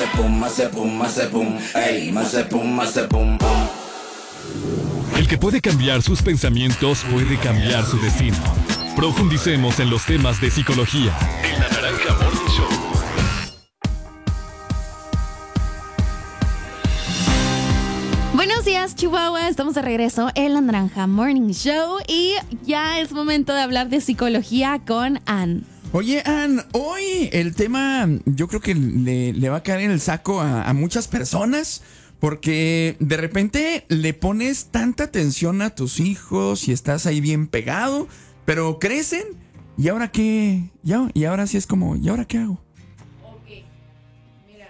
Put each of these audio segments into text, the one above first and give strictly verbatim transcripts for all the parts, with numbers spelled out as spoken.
hace pum, hace pum, hace pum, ey, hace pum, hace pum, pum. El que puede cambiar sus pensamientos puede cambiar su destino. Profundicemos en los temas de psicología en La Naranja Morning Show. Buenos días, Chihuahua. Estamos de regreso en La Naranja Morning Show y ya es momento de hablar de psicología con Ann. Oye, Ann, hoy el tema yo creo que le, le va a caer en el saco a, a muchas personas porque de repente le pones tanta atención a tus hijos y estás ahí bien pegado, pero crecen y ahora qué, ya, y ahora sí es como, ¿y ahora qué hago? Ok, mira,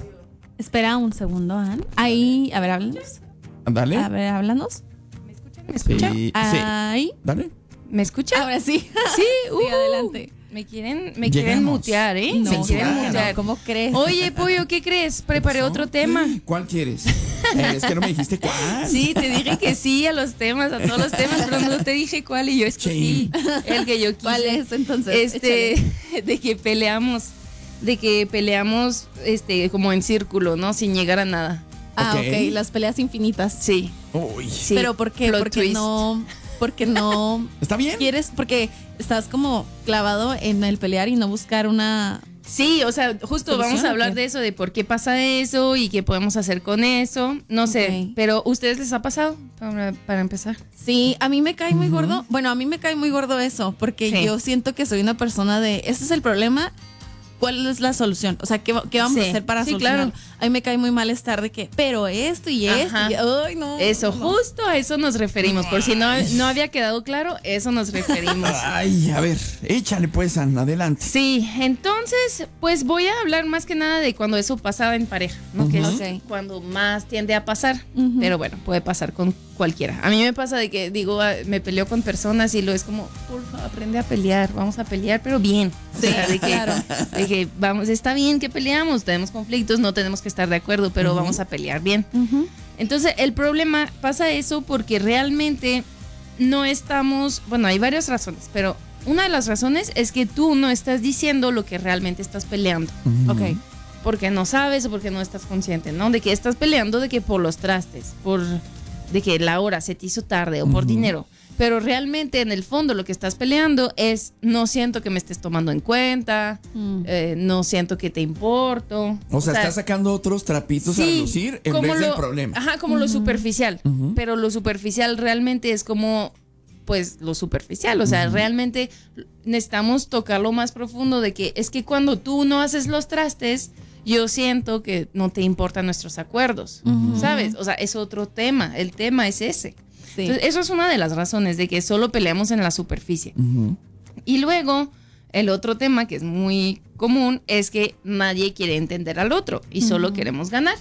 espera un segundo, Ann. Ahí, a ver, háblanos. Dale. A ver, háblanos. ¿Me escuchan? ¿Me escuchan? Sí, Ahí. sí. Dale. ¿Me escuchan? Ahora sí. Sí, uh, sí, adelante. Me quieren, me Llegamos. quieren mutear, ¿eh? No, me quieren claro. mutear. ¿Cómo crees? Oye, Pollo, ¿qué crees? Preparé ¿Pasó? otro tema. ¿Cuál quieres? Eh, es que no me dijiste cuál. Sí, te dije que sí a los temas, a todos los temas, pero no te dije cuál y yo escogí el que yo quise. ¿Cuál es entonces? Este, Échale. de que peleamos, de que peleamos, este, como en círculo, ¿no? Sin llegar a nada. Ah, Ok. ok, las peleas infinitas. Sí. Uy. Sí. Pero ¿por qué? Plot Porque twist. no, porque no ¿Está bien? quieres, porque estás como clavado en el pelear y no buscar una. Sí, o sea, justo ¿Solución vamos a o hablar qué? de eso, de por qué pasa eso y qué podemos hacer con eso. No sé, Ok. pero ¿ustedes les ha pasado? Para, para empezar. Sí, a mí me cae muy gordo. Bueno, a mí me cae muy gordo eso, porque Sí. yo siento que soy una persona de, ese es el problema. ¿Cuál es la solución? O sea, ¿qué, qué vamos Sí, a hacer para sí, solucionarlo? claro. A mí me cae muy mal estar de que, pero esto y esto. Ajá. Y, ay, no. Eso, no. justo a eso nos referimos. Por si no, no había quedado claro, eso nos referimos. Ay, a ver, échale pues, Ann, adelante. Sí, entonces, pues voy a hablar más que nada de cuando eso pasaba en pareja, ¿no? Que es Ok. cuando más tiende a pasar. Ujú. Pero bueno, puede pasar con cualquiera. A mí me pasa de que, digo, ah, me peleo con personas y lo es como, porfa, aprende a pelear, vamos a pelear, pero bien. Sí, O sea, de que, claro. de que vamos, está bien que peleamos, tenemos conflictos, no tenemos que estar de acuerdo, pero vamos a pelear bien. Ujú. Entonces, el problema pasa eso porque realmente no estamos, bueno, hay varias razones, pero una de las razones es que tú no estás diciendo lo que realmente estás peleando, Ok. porque no sabes o porque no estás consciente, ¿no? De que estás peleando de que por los trastes, por de que la hora se te hizo tarde o por dinero. Pero realmente en el fondo lo que estás peleando es no siento que me estés tomando en cuenta, Mm. eh, no siento que te importo. O sea, estás sacando otros trapitos a sí, lucir en como vez del lo- problema. Ajá, como lo superficial. Ujú. Pero lo superficial realmente es como, pues, lo superficial. O sea, realmente necesitamos tocar lo más profundo de que es que cuando tú no haces los trastes, yo siento que no te importan nuestros acuerdos, ¿sabes? O sea, es otro tema. El tema es ese. Sí. Entonces, eso es una de las razones de que solo peleamos en la superficie. Ujú. Y luego, el otro tema que es muy común es que nadie quiere entender al otro y solo queremos ganar.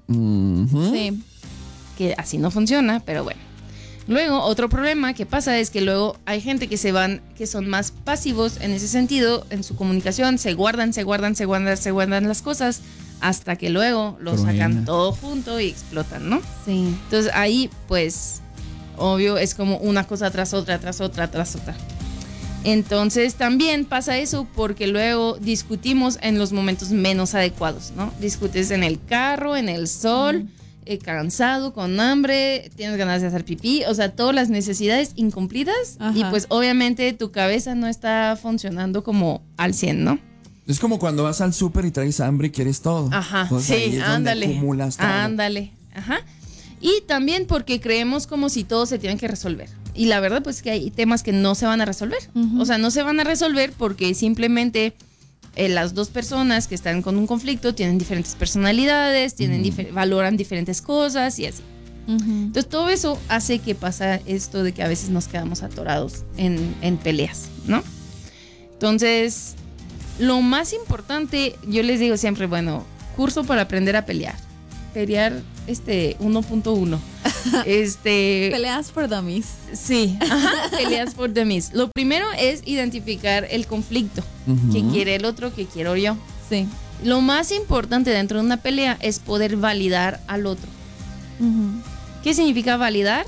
Ujú. Sí. Que así no funciona, pero bueno. Luego, otro problema que pasa es que luego hay gente que se van, que son más pasivos en ese sentido, en su comunicación, se guardan, se guardan, se guardan, se guardan las cosas, hasta que luego lo Truena. sacan todo junto y explotan, ¿no? Sí. Entonces ahí, pues, obvio, es como una cosa tras otra, tras otra, tras otra. Entonces también pasa eso porque luego discutimos en los momentos menos adecuados, ¿no? Discutes en el carro, en el sol, eh, cansado, con hambre, tienes ganas de hacer pipí, o sea, todas las necesidades incumplidas. Ajá. Y pues obviamente tu cabeza no está funcionando como al cien, ¿no? Es como cuando vas al súper y traes hambre y quieres todo. Ajá, Entonces, ahí sí, es donde ándale. acumulas todo. Ándale, ajá. Y también porque creemos como si todo se tiene que resolver. Y la verdad, pues que hay temas que no se van a resolver. Ujú. O sea, no se van a resolver porque simplemente eh, las dos personas que están con un conflicto tienen diferentes personalidades, tienen difer- valoran diferentes cosas y así. Ujú. Entonces, todo eso hace que pasa esto de que a veces nos quedamos atorados en, en peleas, ¿no? Entonces, lo más importante, yo les digo siempre, bueno, curso para aprender a pelear. Pelear este uno punto uno. Este Peleas for dummies. sí, ajá, peleas por dummies. Lo primero es identificar el conflicto. Ujú. ¿Qué quiere el otro? ¿Qué quiero yo? Sí. Lo más importante dentro de una pelea es poder validar al otro. Ujú. ¿Qué significa validar?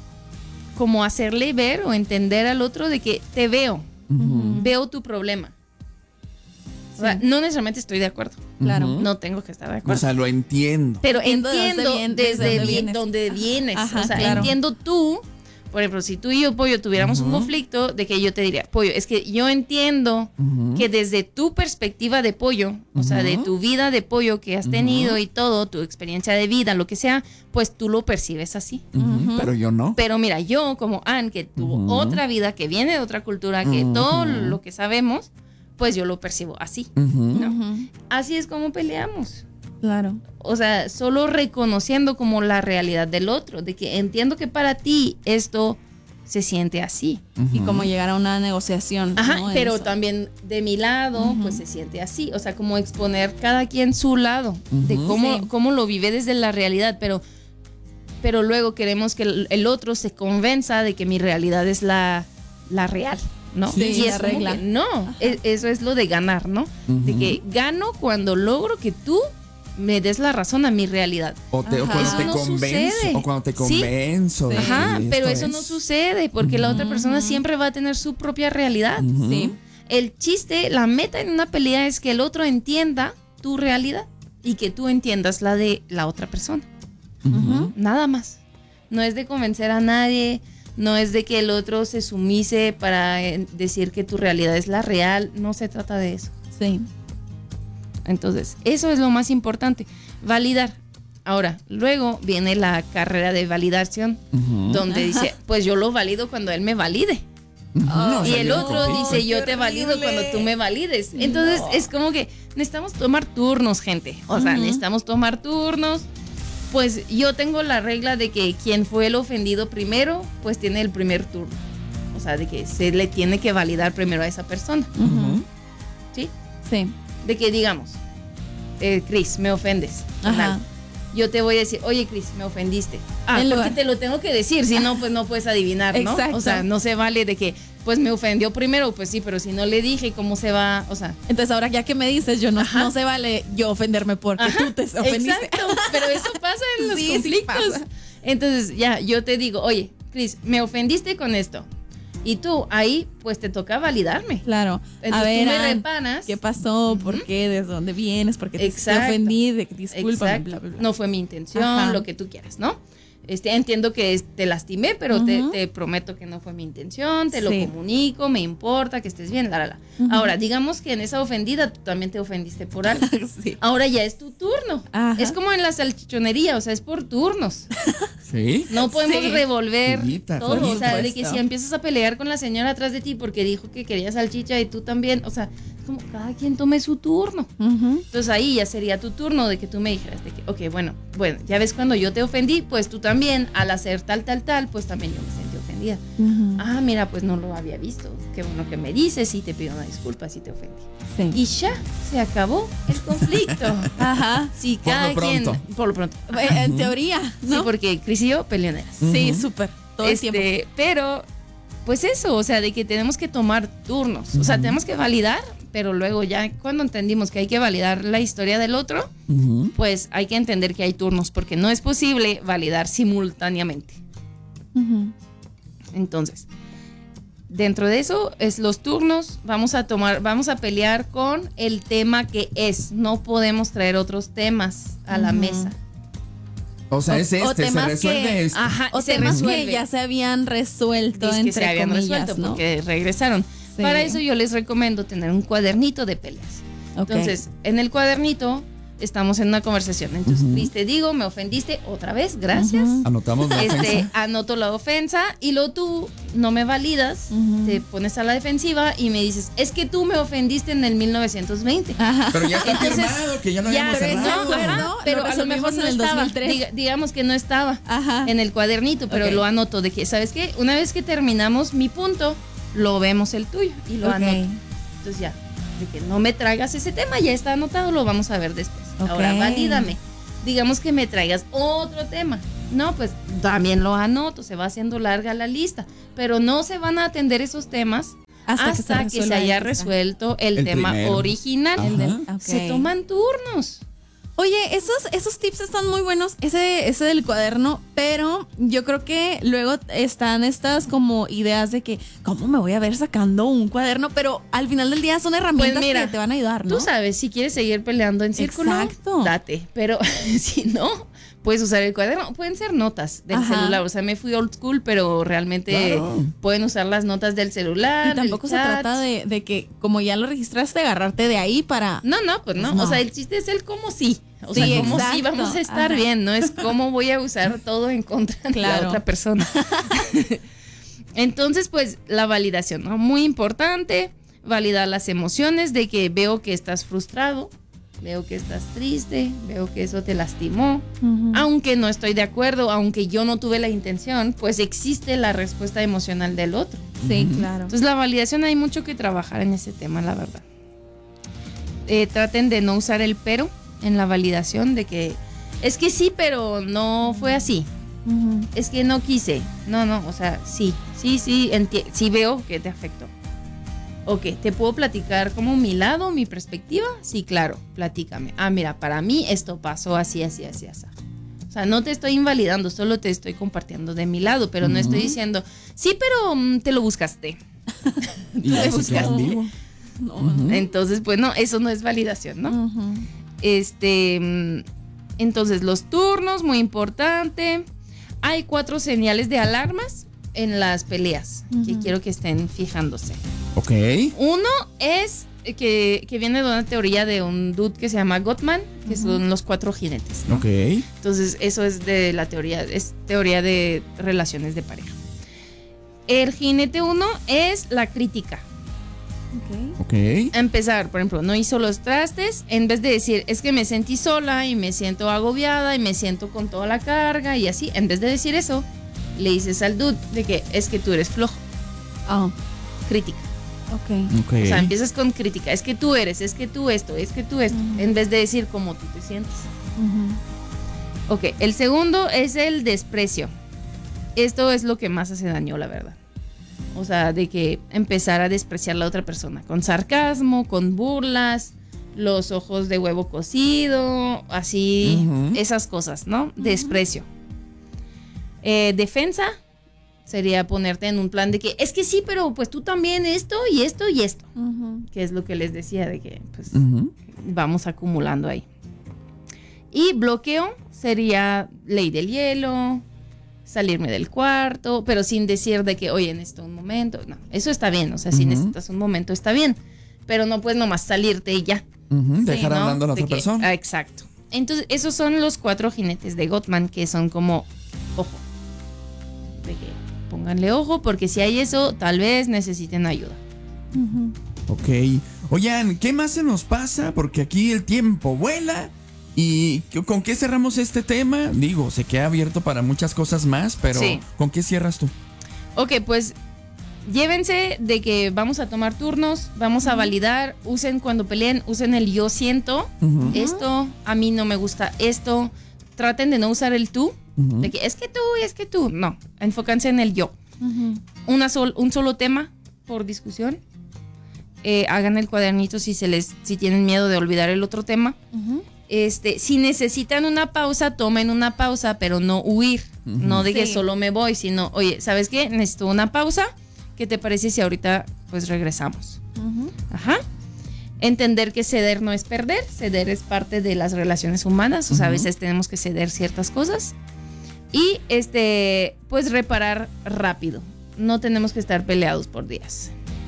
Como hacerle ver o entender al otro de que te veo, Ujú. veo tu problema. O sea, no necesariamente estoy de acuerdo. Claro. Ujú. No tengo que estar de acuerdo. O sea, lo entiendo. Pero Entiendo de entiendo dónde vien- desde desde dónde bien- vienes. donde vienes. Ajá, o sea, claro. entiendo tú. Por ejemplo, si tú y yo, Pollo, tuviéramos un conflicto, de que yo te diría, Pollo, es que yo entiendo que desde tu perspectiva de pollo, o sea, de tu vida de pollo que has tenido y todo, tu experiencia de vida, lo que sea, pues tú lo percibes así. Ujú, pero yo no. Pero mira, yo como Ann, que tuvo Ujú. otra vida, que viene de otra cultura, que Ujú. todo lo que sabemos, pues yo lo percibo así. Ujú. ¿no? Ujú. Así es como peleamos. Claro. O sea, solo reconociendo como la realidad del otro, de que entiendo que para ti esto se siente así. Y como llegar a una negociación. Ajá, ¿no? pero Eso. también de mi lado, pues se siente así. O sea, como exponer cada quien su lado, de Ujú. cómo, Sí. cómo lo vive desde la realidad, pero, pero luego queremos que el, el otro se convenza de que mi realidad es la, la real, ¿no? Sí, y la es como regla. que no, e- eso es lo de ganar, ¿no? De Ujú. que gano cuando logro que tú me des la razón a mi realidad. O, te- o Ajá. cuando Eso te no convenzo. sucede. O cuando te Sí. convenzo. de Ajá, que pero esto eso no es. sucede porque la otra persona siempre va a tener su propia realidad. Ujú. Sí. El chiste, la meta en una pelea es que el otro entienda tu realidad y que tú entiendas la de la otra persona. Ujú. Nada más. No es de convencer a nadie, no es de que el otro se sumise para eh, decir que tu realidad es la real, no se trata de eso. Sí. Entonces, eso es lo más importante, validar. Ahora, luego viene la carrera de validación, Ujú. donde dice, pues yo lo valido cuando él me valide. Ujú. O Y sea, el yo otro confío. dice, yo te valido cuando tú me valides. Entonces, es como que necesitamos tomar turnos, gente. O sea, necesitamos tomar turnos. Pues yo tengo la regla de que quien fue el ofendido primero, pues tiene el primer turno. O sea, de que se le tiene que validar primero a esa persona. Ujú. ¿Sí? Sí. De que digamos, eh, Cris, me ofendes. con Ajá. algo. Yo te voy a decir, oye, Cris, me ofendiste. Ah, En porque lugar- te lo tengo que decir, si no, pues no puedes adivinar, ¿no? Exacto. O sea, no se vale de que, pues me ofendió primero, pues sí, pero si no le dije, ¿cómo se va? O sea, Entonces ahora ya que me dices, yo no, no se vale yo ofenderme porque tú te ofendiste. exacto, pero eso pasa en los Sí, sí conflictos. pasa. Entonces, ya, yo te digo, oye, Cris, me ofendiste con esto. Y tú, ahí, pues te toca validarme. Claro. Entonces, a ver, tú me Ann, reparas. ¿qué pasó? ¿Por qué? ¿Desde dónde vienes? ¿Por qué te, te Exacto. ofendí? De, discúlpame, Exacto. bla, bla, bla. No fue mi intención, Ajá. lo que tú quieras, ¿no? Este, entiendo que es- te lastimé, pero te, Ujú. te prometo que no fue mi intención, te lo Sí. comunico, me importa que estés bien, la, la, la. Ahora, digamos que en esa ofendida tú también te ofendiste por algo. Sí. Ahora ya es tu turno. Ajá. Es como en la salchichonería, o sea, es por turnos. Sí. No podemos Sí. revolver Juguita, todo. por O sea, de que supuesto. si empiezas a pelear con la señora atrás de ti porque dijo que quería salchicha y tú también, o sea, es como cada quien tome su turno. Ujú. Entonces ahí ya sería tu turno de que tú me dijeras de que, ok, bueno, bueno, ya ves cuando yo te ofendí, pues tú también, al hacer tal, tal, tal, pues también yo me sentí ofendida. Ujú. Ah, mira, pues no lo había visto. Qué bueno que me dices y te pido una disculpa si te ofendí. Sí. Y ya, se acabó el conflicto. Ajá. Si Por cada lo pronto. quien, por lo pronto. Eh, En teoría, ¿no? Sí, porque Cris y yo peleoneras. Sí, súper. Todo el Este, tiempo. Pero, pues eso, o sea, de que tenemos que tomar turnos. O sea, tenemos que validar, pero luego ya cuando entendimos que hay que validar la historia del otro, Ujú. pues hay que entender que hay turnos, porque no es posible validar simultáneamente. Ujú. Entonces, dentro de eso es los turnos, vamos a tomar, vamos a pelear con el tema que es. No podemos traer otros temas a la Ujú. mesa. O sea, O- es o este, se temas resuelve que- esto. Ajá, O se temas resuelve. que ya se habían resuelto, Dice que entre se habían comillas, resuelto ¿no? porque regresaron. Sí. Para eso yo les recomiendo tener un cuadernito de peleas. Ok. Entonces, en el cuadernito estamos en una conversación. Entonces, Ujú. Cris, te digo, me ofendiste otra vez, gracias. Ujú. Anotamos la Este, ofensa. anoto la ofensa y luego tú no me validas, Ujú. te pones a la defensiva y me dices, es que tú me ofendiste en el mil novecientos veinte. Ajá. Pero ya está Entonces, firmado, que ya lo Ya, habíamos pero cerrado. no, ajá, ¿no? pero Lo a lo mejor resolvimos no en el estaba. dos mil tres. Diga- digamos que no estaba Ajá. en el cuadernito, pero Ok. lo anoto de que, ¿sabes qué? Una vez que terminamos mi punto, lo vemos el tuyo y lo Ok. anoto. Entonces ya, de que no me traigas ese tema, ya está anotado, lo vamos a ver después. Ok. Ahora, valídame. Digamos que me traigas otro tema. No, pues también lo anoto, se va haciendo larga la lista, pero no se van a atender esos temas hasta, Hasta que se que, se resuelva haya el que está. resuelto el, El tema primero. original. El del- Ajá. ok. Se toman turnos. Oye, esos, esos tips están muy buenos, ese, ese del cuaderno, pero yo creo que luego están estas como ideas de que, ¿cómo me voy a ver sacando un cuaderno? Pero al final del día son herramientas Pues mira, que te van a ayudar, ¿no? Tú sabes, si quieres seguir peleando en círculo, Exacto. date. Pero si no, puedes usar el cuaderno. Pueden ser notas del Ajá. celular. O sea, me fui old school, pero realmente Claro. pueden usar las notas del celular. Y tampoco del se chat. trata de, de que, como ya lo registraste, agarrarte de ahí para... No, no, pues no. Pues no. O sea, el chiste es el cómo sí. O Sí, sea, cómo exacto. sí vamos a estar Ajá. bien. No es cómo voy a usar todo en contra de Claro. la otra persona. Entonces, pues, la validación, ¿no? Muy importante. Validar las emociones de que veo que estás frustrado, veo que estás triste, veo que eso te lastimó. Ujú. Aunque no estoy de acuerdo, aunque yo no tuve la intención, pues existe la respuesta emocional del otro. Sí, claro. Entonces la validación hay mucho que trabajar en ese tema, la verdad. Eh, traten de no usar el pero en la validación, de que es que sí, pero no fue así. Ujú. Es que no quise. No, no, o sea, sí, sí, sí, enti- sí veo que te afectó. Ok, ¿te puedo platicar como mi lado, mi perspectiva? Sí, claro, platícame. Ah, mira, para mí esto pasó así, así, así, así. O sea, no te estoy invalidando, solo te estoy compartiendo de mi lado, pero no estoy diciendo, sí, pero mm, te lo buscaste. Y Te ya se queda buscaste. ambiguo. No. Entonces, pues no, eso no es validación, ¿no? Ujú. Este, mm, entonces los turnos, muy importante. Hay cuatro señales de alarmas en las peleas que Ujú. quiero que estén fijándose. Ok. Uno es que, que viene de una teoría de un dude que se llama Gottman, que son los cuatro jinetes, ¿no? Ok. Entonces, eso es de la teoría, es teoría de relaciones de pareja. El jinete uno es la crítica. Ok. Ok. Empezar, por ejemplo, no hizo los trastes, en vez de decir, es que me sentí sola y me siento agobiada y me siento con toda la carga y así, en vez de decir eso, le dices al dude de que es que tú eres flojo. Oh, Crítica. ok. Ok. O sea, empiezas con crítica, es que tú eres, es que tú esto, es que tú esto, Ujú. en vez de decir cómo tú te sientes. Ujú. Ok, el segundo es el desprecio. Esto es lo que más hace daño, la verdad. O sea, de que empezar a despreciar a la otra persona con sarcasmo, con burlas, los ojos de huevo cocido, así, Ujú. esas cosas, ¿no? Desprecio. Eh, defensa sería ponerte en un plan de que es que sí, pero pues tú también esto y esto y esto, Ujú. que es lo que les decía de que pues Ujú. vamos acumulando ahí. Y bloqueo sería ley del hielo, salirme del cuarto, pero sin decir de que, oye, necesito un momento. No, eso está bien, o sea, si Ujú. necesitas un momento está bien, pero no puedes nomás salirte y ya. Ujú. Sí, Dejar ¿no? hablando a la De otra que- persona. ah, exacto. Entonces, esos son los cuatro jinetes de Gottman, que son como, ojo, de que pónganle ojo, porque si hay eso, tal vez necesiten ayuda. Ujú. Ok. Oigan, ¿qué más se nos pasa? Porque aquí el tiempo vuela. ¿Y con qué cerramos este tema? Digo, se queda abierto para muchas cosas más, pero Sí. ¿con qué cierras tú? Ok, pues llévense de que vamos a tomar turnos, vamos a validar, usen cuando peleen, usen el yo siento, Ujú. esto, a mí no me gusta esto, traten de no usar el tú, Ujú. de que es que tú y es que tú, no, enfóquense en el yo. Ujú. Una sol, un solo tema por discusión, eh, hagan el cuadernito si, se les, si tienen miedo de olvidar el otro tema. Ujú. Este, si necesitan una pausa, tomen una pausa, pero no huir, no de que Sí. solo me voy, sino, oye, ¿sabes qué? Necesito una pausa. ¿Qué te parece si ahorita pues regresamos? Ujú. Ajá. Entender que ceder no es perder, ceder es parte de las relaciones humanas, o sea, a veces tenemos que ceder ciertas cosas. Y este, pues reparar rápido. No tenemos que estar peleados por días.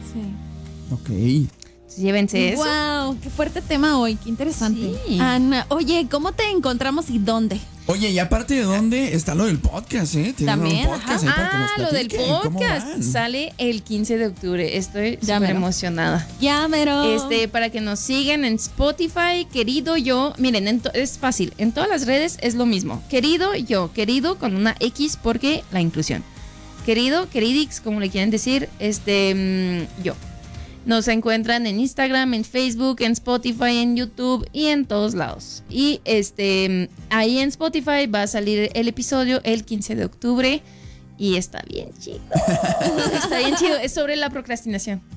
Sí. Ok. Llévense eso. Wow, qué fuerte tema hoy, qué interesante. Sí. Ana, oye, ¿cómo te encontramos y dónde? Oye, y aparte de dónde está lo del podcast, ¿eh? Tienen También, un podcast ahí para que Ah, nos lo del platiquen, ¿cómo podcast van? sale el quince de octubre. Estoy Ya súper mero. emocionada. Ya, mero. Este, para que nos sigan en Spotify, querido yo. Miren, en to- es fácil. En todas las redes es lo mismo. Querido yo, querido con una X porque la inclusión. Querido, queridix, como le quieren decir, este, mm, yo. Nos encuentran en Instagram, en Facebook, en Spotify, en YouTube y en todos lados. Y este, ahí en Spotify va a salir el episodio el quince de octubre y está bien chido. Está bien chido. Es sobre la procrastinación.